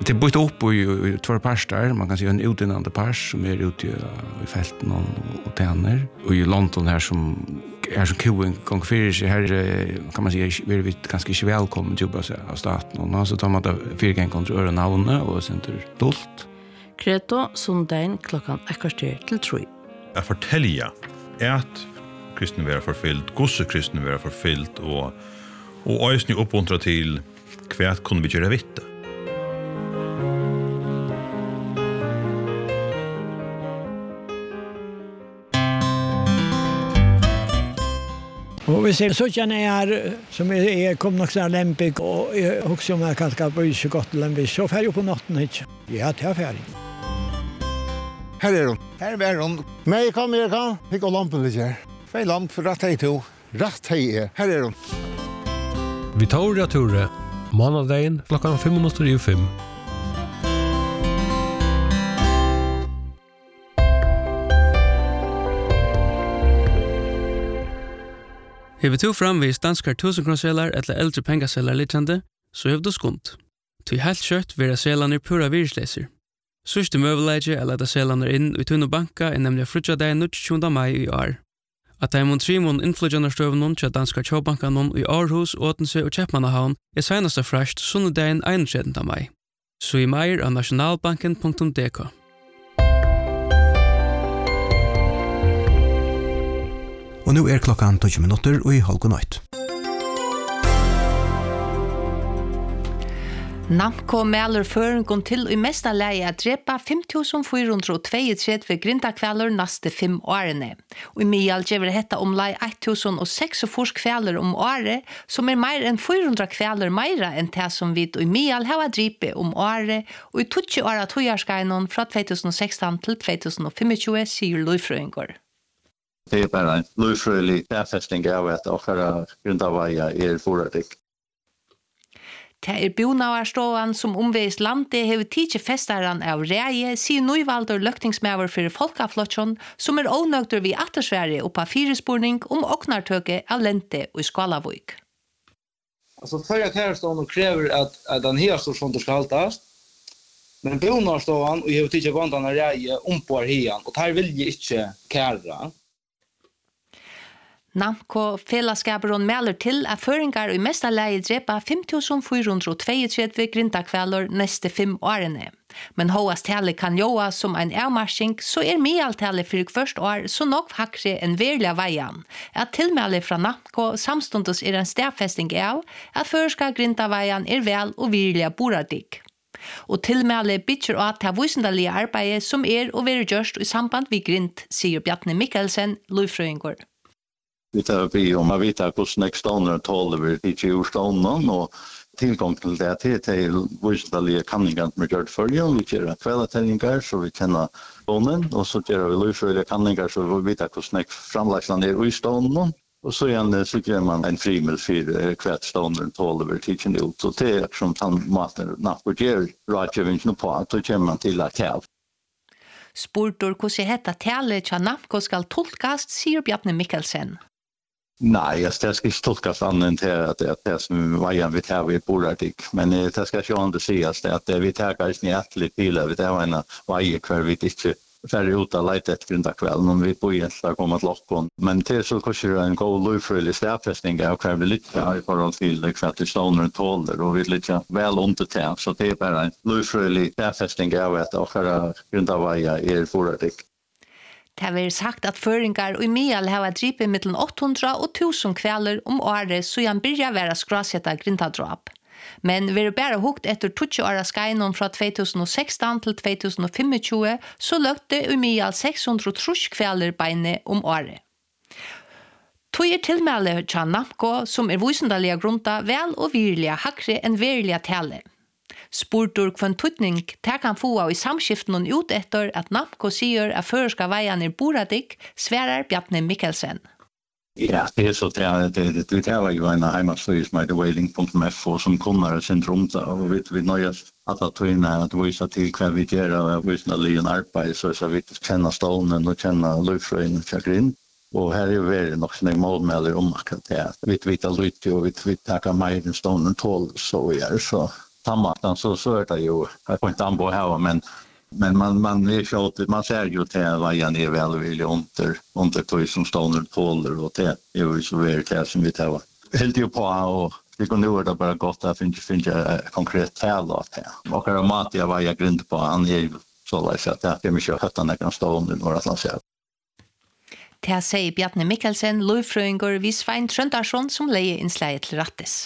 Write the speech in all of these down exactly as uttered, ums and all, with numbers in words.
Det är bytt upp i, i två parter. Man kan säga en utdannande pars som är ute i, i fälten och, och tänner. Och i London här som är som koen gång för sig här kan man säga är vi ganska inte välkommen till jobba av staten. Och så tar man det fyra gånger kontra öra navnet och sen till dolt. Kreto sondagen klockan ekvarter till tre. Jag fortälja att kristna vara förfyllt, gosse kristna vara förfyllt och och ösning uppmuntra till kvärt kunde vi göra vitte. Och vi ser så känner jag som är, är kom nog så lämpig och också om jag kan ska bry så gott lämpig så färg på natten inte. Ja, det är färg. Här är hon. Här är hon. Men kom här kan. Fick och lampan lite här. Fem lampor rätt hej to. Rätt hej. Här är hon. Vi tar det Tore. Måndagen klockan fem minuter i fem. Hever du framvis danskar tusenkronselar eller äldre pengaselar liknande, så hever du skunt. Ty helt kjøtt vera selarnir pura virusleser. Sørste møveleidje er leta selarnir inn i tunn og banka er nemlig frutja dag tjuende mai i år. At de mot trimon innflytjanarstøvnun til danskar tjåbankanon i Aarhus, Åtense og Kjeppmannahavn er senaste frasht sunnedagen tjuende mai. Så i meir av nasjonalbanken punktum d k. Og nu er klokkan tolv minutter og i halv natt. Namco melder føringen til i mesta leie at drepa fem tusen fire hundre og tjuetre grindakveler neste fem årene. Og i Mial gjør dette om lei ett tusen seksogfyrre kveler om året, som er mer enn fire hundre kveler mer enn det som vi i Mial har drippet om året, og i tjueåret året togjørskeinon fra to tusen og seksten til to tusen og tjuefem, sier Løyfrøyngår. Det är bara en löjfröjlig bärfästning av att åkara grundavaja är forardik. Det er Bonauarståan som omveis landet hever tidsi festaren av reie, sier nøyvaldur løktingsmæver for Folkaflotjon, som er ånøgter vi attersverige oppa firespurning om åknartøke av Lente og Skalavøyk. Altså, førja kærestående krever at, at den her storsjonen skal haltas, men Bonauarståan og hever tidsi vandan av reie ompår hian, og der vil jeg ikke kæra. Namco felaskaperon melder til at føringar i mesta leie drepa fem tusen fire hundre og tjuetre grindakveler neste fem årene. Men hoas tale kan joa som en avmarsking, så er mealtale for først år så nok hakre enn verliga veian. At tilmelde fra Namco samstundes er en stedfesting av at førska grindaveian er vel og verliga boradik. Og tilmelde bytter av til vysendalige arbeidet som er og være gjørst i samband vi grind, sier Bjarne Mikkelsen, Løyfrøyngår. Vi tar vi om att veta hur snäck stoner tål över i tjugostonen och tillgång till det till till vissa kanningar med gjort följa vi gör kvällatellingar så vi känner bonen och så gör vi lösliga kanningar så vi vet hur snäck framlägslan är i stonen och så igen så gör man en frimel för kvällstoner tål över teaching ut så det är som han master napoger Rajevins no på att kommer man till att tala. Spurtor hvordan hetta tale tja Namco skal tolkast, sier Bjarne Mikkelsen. Nej, jag ska inte tolkas annan till att det är som vajan vi tar vid bordartik. Men det ska ju ändå sägas att vi tar kanske nättligt till att vi har en vaje kvar vi inte färre ut att leta ett grundakväll om vi på egentligen kommer att locka. Men det är så kanske en god löjfröjlig städfästning av kvar vi lite i förhåll till kvart i stoner tåler och vi är lite väl undertän. Så det är bara en löjfröjlig städfästning av att åkara grundavaja är bordartik. Det har vært sagt at føringar og i Mial har drippet mellom åtte hundre og tusen kveler om året så han byrja være skrasetta grindadrap. Men vi er bare hukt etter tjueåra åra skeinon fra to tusen og seksten til to tusen og tjuefem så løgte i Mial seks hundre trus kveler beine om året. Tog er tilmelde tja Namco som er vysendalige grunta vel og virlige hakre enn virlige tale. Spurtor kvann tutning der kan få av i samskiften ut etter at Namco sier at føreska veian er boradik, sverar Bjarne Mikkelsen. Ja, det är så att det det tar ju en hemsida som heter wailing punkt f som kommer centrum och vi vi nöjer att att tvinna att visa till kvar vi gör och visa lian arbete så så vi känner stolen och känner löfrön och chagrin. Och här är det nog såna målmedel om att det vi vet att lite och vi vet att kan mer än stolen tål så är så tammartan så så är det ju jag får inte anbo här men men man man är ju man ser ju till vägen är väl vill under under två som står poler och det är ju så väl det som vi tar helt ju på och det går nu det bara gott att finna finna konkret tal att här och kan mat jag var jag grund på han är så läs att det är mycket att han kan stå under några sånt så Det sier Bjarne Mikkelsen, lovfrøyngur vid Svein Trøndarsson som leier innslaget til rattes.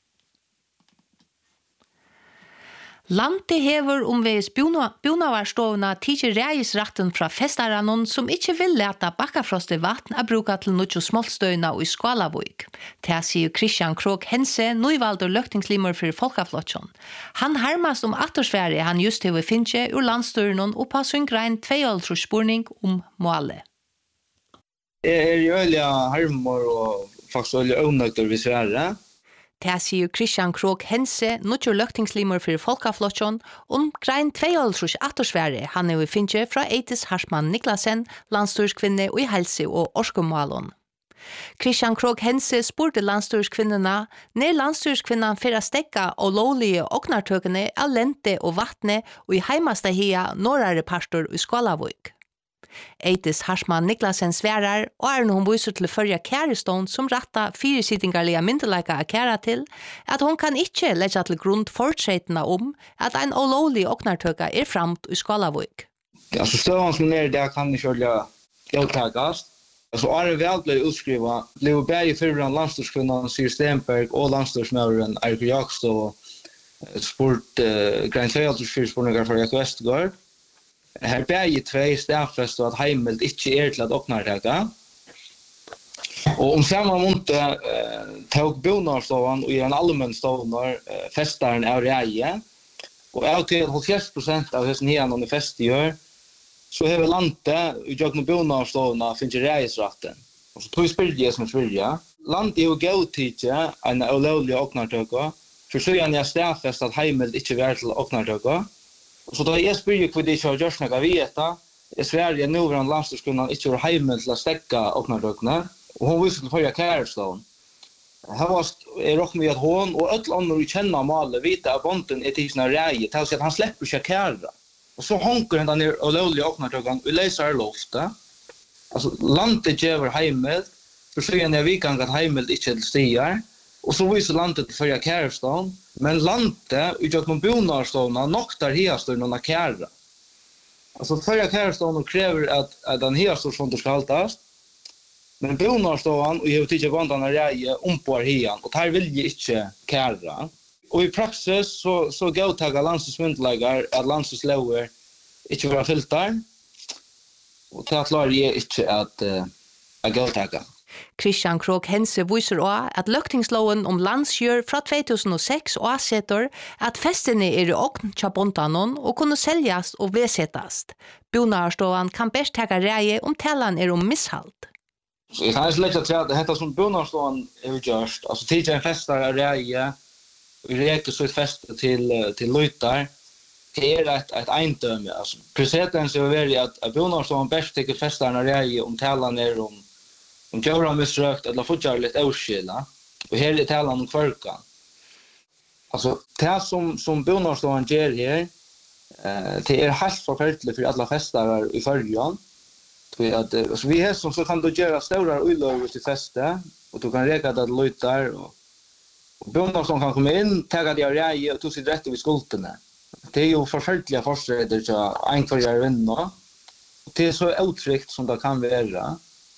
Landet hever omveis bunavarstående tidser reisratten fra festaranon som ikke vil leta bakkafroste vatten a bruka til nutjo smålstøyna og i Skalavøyk. Det sier Christian Krog Hense, nøyvaldur løktingslimur for Folkaflotjon. Han harmast om attorsfære han just hever finnje ur landstøyrenon og på sin grein tveiholtrus spurning om måle. Jeg er jo øyelig harmor og faktisk øyelig øvnøkter vi sverre. Det sier Christian Krog Hense, nødgjør løktingslimer for Folkaflotjon, om grein tveiholtrus attorsfære han er vi finner fra Eitis Harsman Niklasen, landstyrskvinne og i helse og orskemålen. Christian Krog Hense spurte landstyrskvinnerne når landstyrskvinnen for å stekke og lovlige åknartøkene av lente og vattne og i heimeste hia norrare pastor i Skalavøyk. Eitis Harsman Niklasen sverar og er hun viser til førja kærestånd som ratta fyrisittingarlige myndelaika av kæra til at hun kan ikke legge til grunn fortsetene om at en olovlig åknartøka er framt i Skalavøyk. Altså støvann som er det kan ikke gjøre gjøttakast. Altså Are Vel ble utskrivet, ble begge fyrren landstyrskvinnan Syr Stenberg og landstyrsmøveren Erik Jakstå spurt uh, grein tveiholtrusfyrspurningar fra Jakob Vestergaard. Her begge tvei stedfest og at heimelt ikke er til at åknarteka. Og om samme måte eh, tok bonarstående og i en allmenn stående eh, festaren av reie. Og av til halvfjerds prosent av hesten her når feste gjør, så har vi landet og gjør noen bonarstående finner reisratten. Og så tog spyrje som spyrje. Landet er jo gautidje en ulovlig åknarteka, for så er jeg stedfest at heimelt ikke er til åknarteka. Så da jeg spyrir hva de ikke har gjort noe veta, er Sverige nuvarande landstyrskunnan ikke var heimel til å stekka åknartøkene, og hun viser til forrige kærestånd. Her var er råk med at hun og alle andre vi kjenner malet vite at bonden er til sina reie, til å si at han slipper ikke kæra. Og så honker han ned og lovlige åknartøkene og leser loftet. Altså, landet gjør heimel, for så er det vi kan at heimel ikke er til stier, og så viser landet til forrige kærestånd, men landet, utgjort med bonarstående, noktar hiastøyne og kæra. Altså, forrige kærestående krever at, at den hiastøyne skal haltast, men bonarstående, og jeg har tidligere bandene reie, ompår hian, og der vil jeg ikke kæra. Og i praksis så, så gauttager landstidsmyndelager at landstidslover ikke var filter, og det klarer jeg ikke at, uh, at gauttager. Christian Krog Hense viser også at løktingsloven om landsgjør fra två tusen og sex og avsetter at festene er i åkn til bontanon og kunne seljas og vedsettast. Bonarstående kan best tega reie om talan er om misshalt. Så jeg kan ikke legge til at dette som bonarstående er gjørst, altså tidligere en festar er reie, vi reker så et feste til, til løytar, det er et, et eindømme. Altså, presedens er jo veldig at, at bonarstående best teker festaren er reie om talan er om om djøra misrøkt eller fortjar litt avskila, og her er talan om kvarka. Altså, det som, som bonarstående gjør her, eh, det er helt forferdelig for alle festarer i førjan. At, altså, vi har som så kan du gjøre større ulløver til feste, og du kan reka det løytar, og, og bonarstående kan komme inn, tega de av reie, og du sitter rett ved skultene. Det er jo forferdelige forstredder til en kvarjar vinner, og det er så uttrykt som det kan være.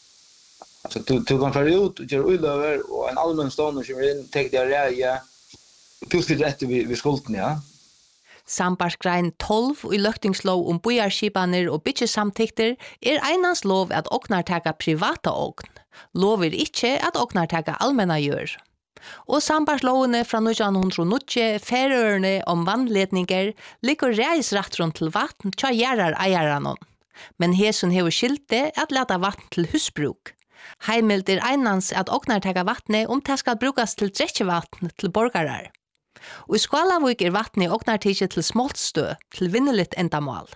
Så du, du kan fara ut och göra ullöver och en allmän stånd som är in, täck det reie, du sitter rätt vid, vid skulten, ja. Sambarsgrein tolv i løktingslov om bojarskipaner og bytjesamtikter er einans lov at åknartaka privata åkn. Lover ikkje at åknartaka allmenna gjør. Og sambarslovene fra nitjan hundrað og níggju ferøerne om vannledninger ligger reisrattron til vatten tja gjerrar eieranon. Men hesun hever skilte at leta vatten til husbruk. Heimild er einans at åknartaka vattne om det skal brukas til drekkevatten til borgarar. Og i Skalavøyk er vattne åknartike til smoltstø til vinnelitt endamål.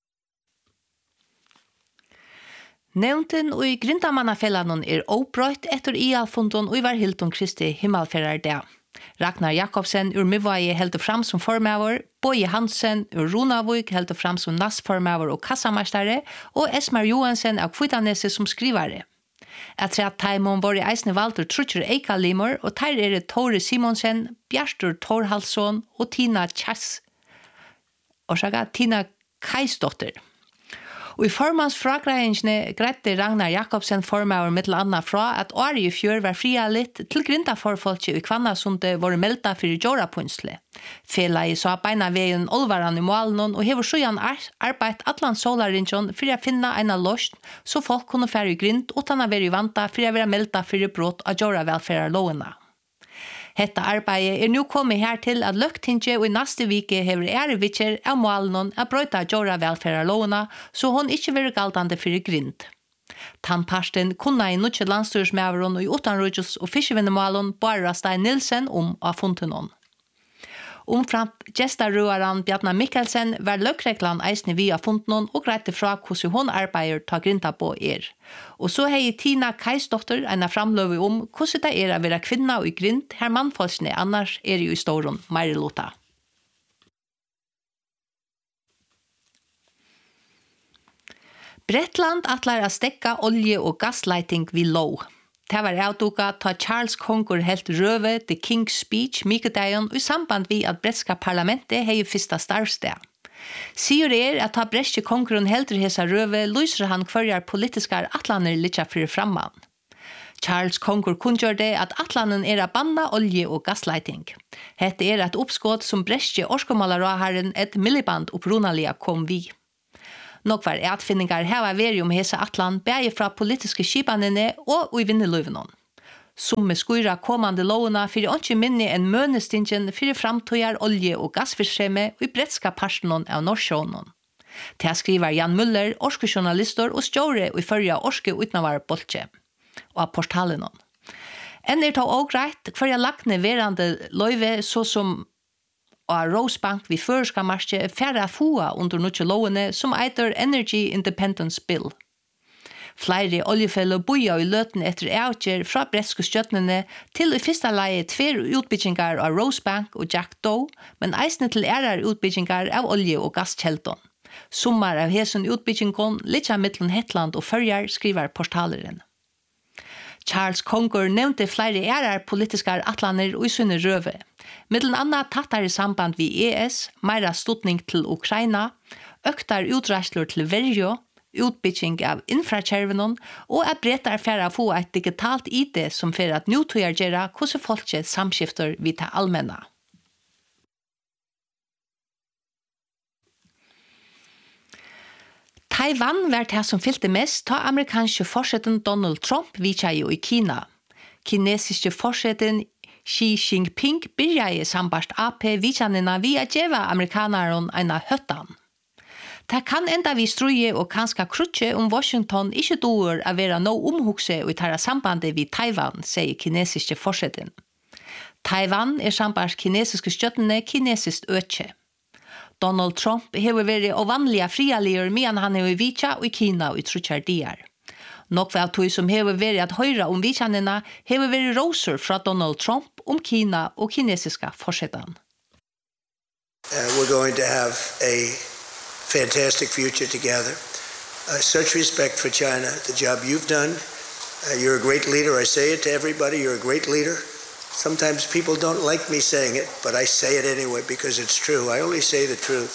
Nevnten og i Grindamannafellanon er oppbrøyt etter ialfondon og i var Hilton Kristi himmelferrar det. Ragnar Jakobsen ur Mivaje heldur fram som formøver, Boje Hansen ur Ronavik heldur fram som nassformøver og kassamarstare, og Esmar Johansen av Kvitanese som skrivare. Jeg tror at Taimon var i eisne valgtur Trutcher Eikalimor, og der er det Tore Simonsen, Bjarstur Torhalsson og Tina Kjass, og så Tina Kajsdotter. Og i formans fragreingsne grette Ragnar Jakobsen formøver mittel anna fra at året i fjør var fria litt til grindaforfolket i Kvannasunde var melda for Jorapunsle. Fela i så beina veien olvaran i målen og hever sjøyan arbeid atlan solarinjon for å finne en løsn så folk kunne fære i grind utan å være i vanta for å være melda for brott av Joravelferarlovene. Hetta arbeidet er nu kommet her til at Løgtinget og i neste vike hever ærevitjer av målen å brøyta Jorda velferarlovene, så hun ikke vil galtande for grind. Tannparsten kunne i Nutsje landstyrsmæveren og i utanrujus og fiskevinnemålen bare Stein Nilsen om av funtenon. Omframt gestarruaran Bjarna Mikkelsen var løkreglan eisne via funtenon og greite fra hvordan hun arbeider ta grinda på er. Og så hei Tina Kajsdotter en framløve om hvordan det er å være kvinna og i grind her mannfolkene annars er jo i storon Meirilota. Bretland atlar a stekka olje- og gassleiting vi lov. Det var avduka ta Charles Conger helt røve The King's Speech Mikedagen i samband vi at bretska parlamentet hei fyrsta starvsted. Sier er at ta bretske Congeren heldre hesa røve lyser han kvarjar politiskar atlaner litja fyrir framman. Charles Conger kunngjør det at atlanen er a banna olje- og gassleiting. Hette er et oppskått som bretske orskomalaråharen et milliband opprunalia kom vi. Nok var atfinningar heva veri om hesa atlan bægi fra politiske skipanene og i vinneløyvenon. Som med skuira komande lovuna fyrir åndsje minni enn mønestingen fyrir framtøyar olje- og gassfyrskjeme og i bretska parstenon av Norsjånon. Det skriver Jan Muller, orskejournalistor og stjåre og i førja orske utnavar boltje og av portalenon. Enn er tog og greit hver lakne verande løyve så som og Rosebank vi førska marsje færre fua under nutje lovene som eiter Energy Independence Bill. Flere oljefeller boja i løten etter avgjer fra bretske stjøtnene til i fyrsta leie tver utbyggingar av Rosebank og Jack Doe, men eisne til ærar utbyggingar av olje- og gasskjelton. Sommar av hesen utbyggingon litja mittlen Hetland og Førjar skriver portaleren. Charles Conger nevnte flere ærar politiskar atlaner og i sunne røve. Middelen anna tattar i samband vi E S, meira stutning til Ukraina, øktar utræsler til Verjo, utbygging av infrakjervenon, og at brettar færre få et digitalt I D som fyrir at nutøyar gjerra hvordan folket samskifter vi ta allmenna. Taiwan var det som fylte mest ta amerikanske forsetten Donald Trump vitja i Kina. Kinesiske forsetten Xi Jinping byrja i sambart A P vitjanina via djeva amerikanaren eina høttan. Det kan enda vi struje og kanska krutje om Washington ikke doer a vera no omhugse og tara sambande vid Taiwan, sier kinesiske forsetten. Taiwan er sambart kinesiske støttene kinesisk øtje. Donald Trump hever vært og vanlige frialier medan han hever vitja og i Kina og i trutjardier. Nok vel tog som hever vært at høyra om vitjanina hever vært roser fra Donald Trump om Kina og kinesiska forsetan. Uh, we're going to have a fantastic future together. Uh, such respect for China, the job you've done. Uh, you're a great leader. I say it to everybody. You're a great leader. Sometimes people don't like me saying it, but I say it anyway because it's true. I only say the truth.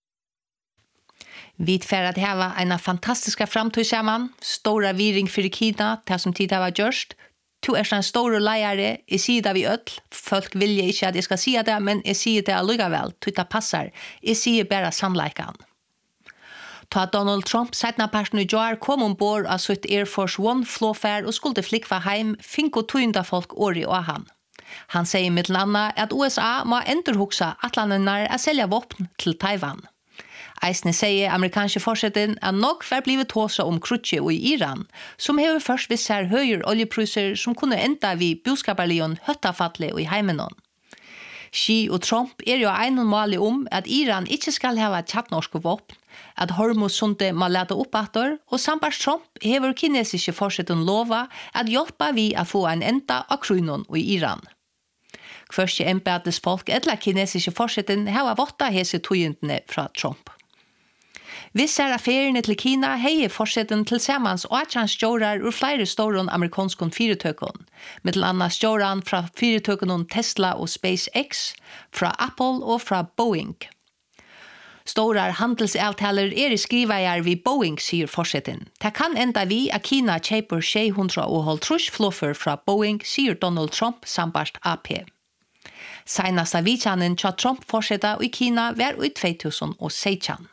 Vi får att ha en fantastiska framtid saman, stora viring för Kina, det som tid har gjort. Du er en stor leiare, jeg sier det vi ødel. Folk vil ikke at jeg skal si det, men jeg sier det allugavel, til det passer. Jeg sier bare sannleikan. Ta Donald Trump setna parten i jar kom ombord av sitt Air Force One flåfær og skulle flikva heim, fink og tøynda folk åri og han. Han sier mitt landa at U S A må endurhugsa atlandenar a selja våpen til Taiwan. Eisne sier amerikanske forsetten at nok var blivet tåsa om krutje og i Iran, som hever først viss her høyere oljepriser som kunne enda vi buskaparlion høttafattelig og i heimenon. Xi og Trump er jo einon mali om at Iran ikke skal hava tjattnorske våpen, at Hormuzsundet må lete opp atter, og sambars Trump hever kinesiske forsetten lova at hjelpa vi at få en enda av krunon og i Iran. Kvørste embetes folk eller kinesiske forseten har votta hese tøyendene fra Trump. Hvis er affærene til Kina heier forseten til samans og at han stjårar ur flere store amerikanske fyretøkken, mittel annet stjåran fra fyretøkken Tesla og SpaceX, fra Apple og fra Boeing. Stora handelsavtaler er i skriveier vi Boeing, sier forseten. Det kan enda vi at Kina kjøper seks hundre og halvtreds fluffer fra Boeing, sier Donald Trump sambarst A P. Senast av vidtjanen tja Trump forseta i Kina var i to tusen og seksten.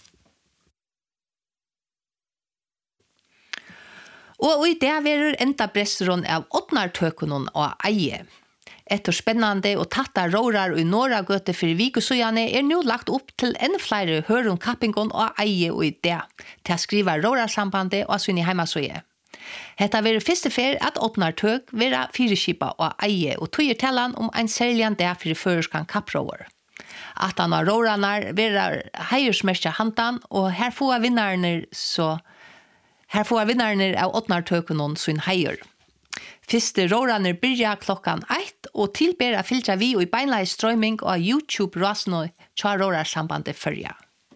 Og i det verer enda brestron av åttnartøkunnen og eie. Etter spennende og tatta rårar i några gøte for vikusøyane er nå lagt opp til enn flere hørum kappingon og eie og i det, til å skrive rårarsambandet og sinne heimasøye. Hetta vil første fer at åttnartøk være fireskipa og eie og tøyer tellan om ein særlig det for føreskan kappråver. At han av råranar være heiersmerkja hantan, og her får vinnarne så Her får vinnarne av åttnartøkunnen sin heier. Fyrste råraner byrja klokkan ett, og tilber a filtra vi og i beinleis strøyming og YouTube-rasno tja rårarsambandet fyrja.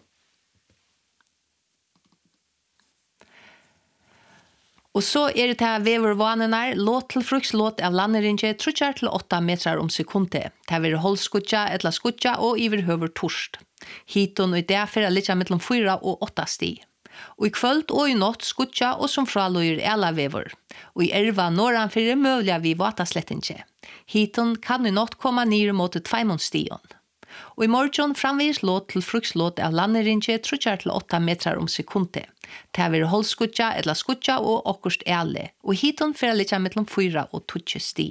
Og så er det til vevervanene låt til frukslåt av landerinje trutjar til åtta metrar om sekundet. Det er holdskutja, etla skutja og iverhøver torst. Hiton og i det fyrir litt mellom fyra og åtta sti. Og i kvöld og i natt skutja og som fraløyer ela vever. Og i erva norranfyrir møvliga vi vataslettinje. Hiton kan i natt komma nir mot tveimondstion. Og i morgon framvis låt til frukslåt av landerinje trutjar til åtta metrar om sekundet. Det er holdskutja, etla skutja og okkurst ele. Og hiton fyrir litt mellom fyra og tutsi sti.